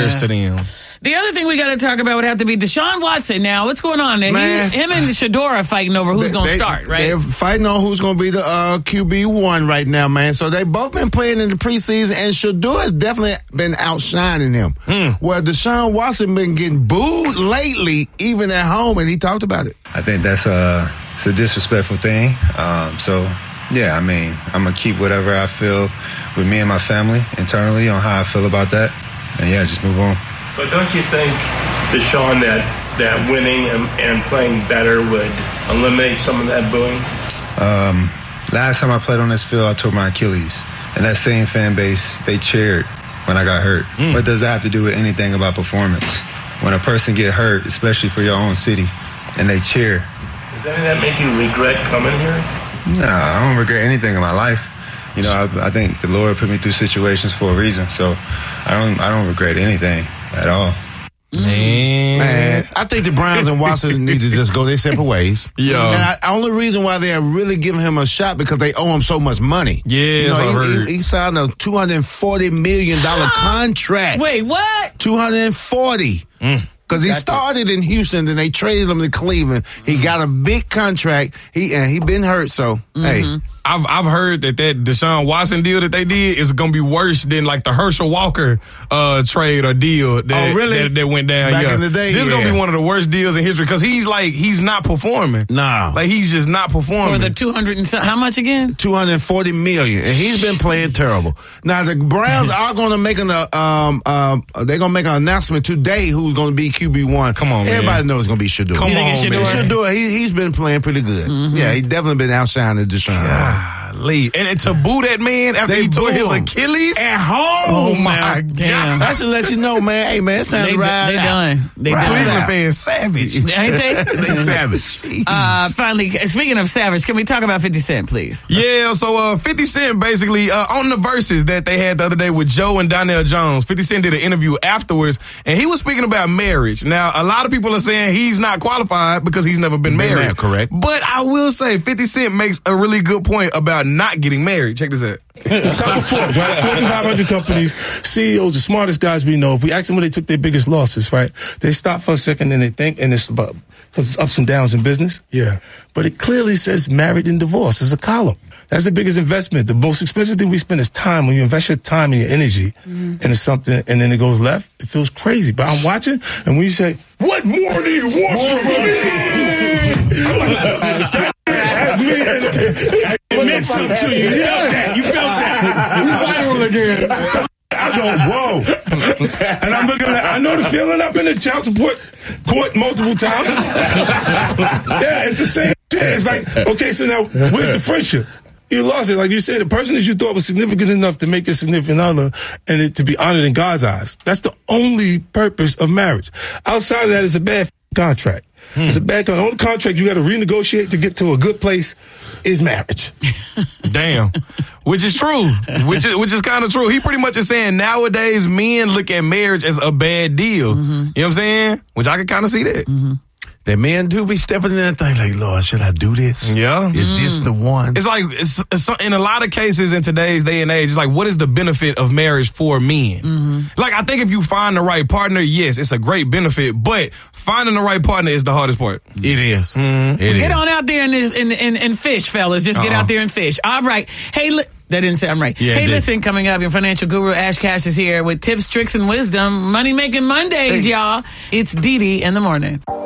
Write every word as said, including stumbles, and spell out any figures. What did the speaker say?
to them. The other thing we got to talk about would have to be Deshaun Watson. Now, what's going on? He, Man. him and Shador are fighting over who's going to start, right? They're fighting on who's going to be the uh, Q B one right now, man. So they both been playing in the preseason, and Shador has definitely been outshining him. Mm. Where Deshaun Watson been getting booed lately, even at home, and he talked about it. I think that's a, it's a disrespectful thing. Um, so, yeah, I mean, I'm going to keep whatever I feel with me and my family internally on how I feel about that. And, yeah, just move on. But don't you think, Deshaun, that, that winning and, and playing better would eliminate some of that booing? Um, last time I played on this field, I tore my Achilles. And that same fan base, they cheered when I got hurt. Mm. What does that have to do with anything about performance? When a person get hurt, especially for your own city, and they cheer. Does any of that make you regret coming here? No, I don't regret anything in my life. You know, I, I think the Lord put me through situations for a reason, so I don't I don't regret anything at all. Man. Man, I think the Browns and Watson need to just go their separate ways. Yeah. And I, the only reason why they're really giving him a shot because they owe him so much money. Yeah, you know, that's what I he, heard. he, he signed a two hundred forty million dollars contract. Wait, what? two hundred forty. Mm. Because he started in Houston, then they traded him to Cleveland. He got a big contract. He and he been hurt, so Mm-hmm. hey. I've I've heard that that Deshaun Watson deal that they did is going to be worse than like the Herschel Walker uh, trade or deal that, Oh, really? that, that went down. Back yeah. in the day, This is yeah. going to be one of the worst deals in history because he's like, he's not performing. Nah. Like, he's just not performing. For the two hundred and some, how much again? two hundred forty million dollars, and he's been playing terrible. Now the Browns are going to make an uh, um um they're going to make an announcement today who's going to be Q B one. Come on, man. Everybody knows it's going to be Shador. Come You think on, it's man. Shador? Shador, he, he's been playing pretty good. Mm-hmm. Yeah, he definitely been outshining Deshaun. Golly. And, and to boo that man after They he tore boo his him. Achilles? At home, Oh, my man. God. Damn. I should let you know, man. Hey, man, it's time They, to ride they out. done. They Right. done. Cleveland fans savage. Ain't they? They savage. Uh, finally, speaking of Savage, can we talk about fifty Cent, please? Yeah, so uh, fifty Cent basically, uh, on the verses that they had the other day with Joe and Donnell Jones, fifty Cent did an interview afterwards, and he was speaking about marriage. Now, a lot of people are saying he's not qualified because he's never been Been married. married, correct. But I will say fifty Cent makes a really good point about not getting married. Check this out. The top of Forbes, right? Fortune five hundred companies, C E Os, the smartest guys we know. If we ask them when they took their biggest losses, right? They stop for a second and they think, and it's about, because it's ups and downs in business. Yeah. But it clearly says married and divorced. It's a column. That's the biggest investment. The most expensive thing we spend is time. When you invest your time and your energy mm-hmm. into something and then it goes left, it feels crazy. But I'm watching, and when you say, what more do you want from me? I'm like, that's me. It meant something to you. You felt that. You felt that. We viral again. I go, whoa. And I'm looking at, I know the feeling. I've been in child support court multiple times. Yeah, it's the same shit. It's like, okay, so now, where's the friendship? You lost it. Like you said, the person that you thought was significant enough to make a significant other and it to be honored in God's eyes. That's the only purpose of marriage. Outside of that, it's a bad contract. Hmm. It's a bad contract. The only contract you got to renegotiate to get to a good place is marriage. Damn. Which is true. Which is which is kind of true. He pretty much is saying nowadays men look at marriage as a bad deal. Mm-hmm. You know what I'm saying? Which I can kind of see that. Mm-hmm. That men do be stepping in that thing like, Lord, should I do this? Yeah. Is this the one? It's like, it's, it's, in a lot of cases in today's day and age, it's like, what is the benefit of marriage for men? Mm-hmm. Like, I think if you find the right partner, yes, it's a great benefit, but finding the right partner is the hardest part. It is. Mm-hmm. It Get is. on out there and, and, and, and fish, fellas. Just get Uh-uh. out there and fish. All right. Hey, li- that didn't sound right. Yeah, hey, it did. listen, coming up, your financial guru Ash Cash is here with tips, tricks, and wisdom. Money Making Mondays, Hey. y'all. It's Dee Dee in the morning.